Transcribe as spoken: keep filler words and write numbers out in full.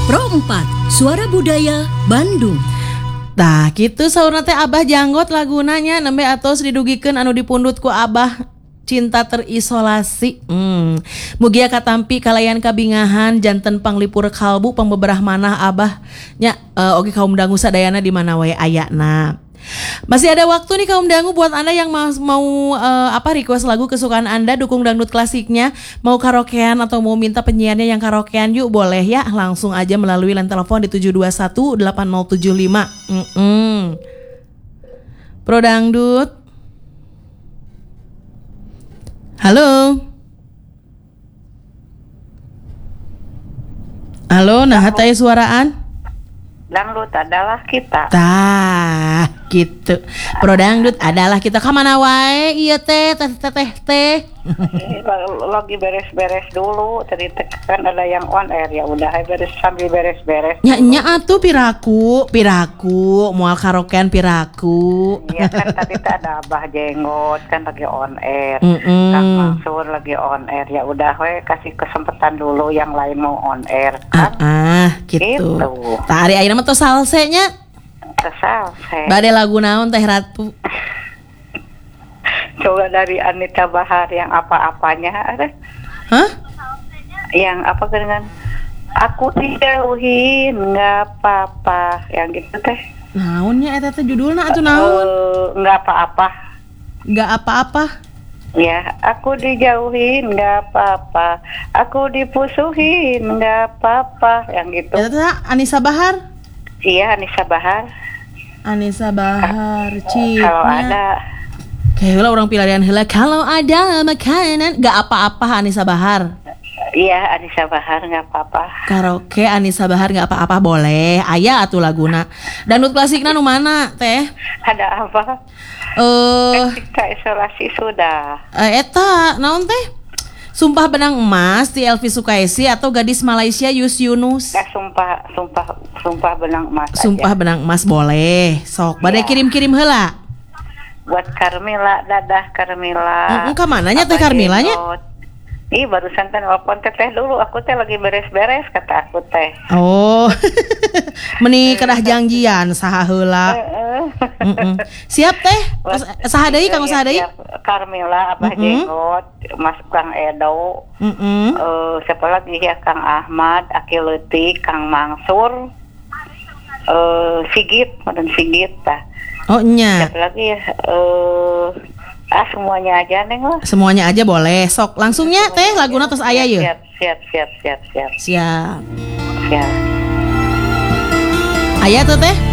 Pro empat, Suara Budaya Bandung. Tah gitu saurna teh Abah Janggot lagunanya nembe atos didugikeun anu dipundut ku Abah Cinta Terisolasi. Hmm. Mugia katampi kalayan kabingahan janten panglipur kalbu pangbeberah manah Abah nya uh, oge kaum dangu sadayana di mana wae ayana. Masih ada waktu nih kaum dangu buat Anda yang mau, mau uh, apa request lagu kesukaan Anda, dukung dangdut klasiknya, mau karaokean atau mau minta penyiarnya yang karaokean yuk boleh ya, langsung aja melalui line telepon di tujuh dua satu delapan nol tujuh lima. Mm-mm. Pro Dangdut. Halo. Halo, nah hataya suaraan. Dangdut adalah kita. Tah, gitu. Pro Dangdut adalah kita. Kamana wae ieu teh teh teh teh teh. Lagi beres-beres dulu. Tadi kan ada yang on air, ya udah beres sambil beres-beres. Nya nya atuh piraku, piraku moal karaokean piraku. Iya kan tadi tuh ada Abah Jenggot kan lagi on air. Mm-mm. Kang Mansur lagi on air. Ya udah we kasih kesempatan dulu yang lain mau on air kan. Ah, ah gitu. Gitu. Tah ari ayeuna mah tos salse nya. Kesal saya. Bade lagu naon teh Ratu? Coba dari Anita Bahar yang apa-apanya ada. Hah? Yang apa dengan aku dijauhin nggak apa-apa yang gitu teh. Naonnya eta teh judulna atuh naon? Uh, nggak apa-apa. Enggak apa-apa. Ya, aku dijauhin nggak apa-apa. Aku dipusuhin nggak apa-apa yang gitu. Eta teh Anissa Bahar. Iya, Anissa Bahar. Anissa Bahar, Cina. Kalau ada. Kayak orang pilihan heula kalau ada makanan nggak apa-apa Anissa Bahar. Iya, Anissa Bahar nggak apa-apa. Karaoke Anissa Bahar nggak apa-apa boleh. Aya atuh laguna. Dangdut klasikna nu mana teh? Ada apa? Eh, Cinta Isolasi sudah. uh, eta naon teh? Sumpah Benang Emas di Elvi Sukaisi atau Gadis Malaysia Yus Yunus? Eh, sumpah, sumpah, sumpah Benang Emas. Sumpah aja. Benang Emas boleh. Sok, bade Ya. kirim-kirim heula. Buat Carmila, dadah Carmila. Heeh, ka mananya teh Carmilanya? Ih, barusan teh nelpon teh teh dulu, aku teh lagi beres-beres kata aku teh. Oh. Meni kedah janjian saha heula. Heeh. Siap teh. Saha deui Kang saha deui? Carmila, Abah Jenggot, Mas Kang Edo. Heeh. Eh, siapa lagi ya, Kang Ahmad, Aki Leutik, Kang Mansur. Eh, Sigit, dan Sigit tah. Oh nya. Siapa lagi ya? Eh, ah semuanya aja neng lah. Semuanya aja boleh. Sok langsungnya teh laguna tos aya ye. Siap, siap, siap, siap, siap. Siap. Siap. Aya tuh teh.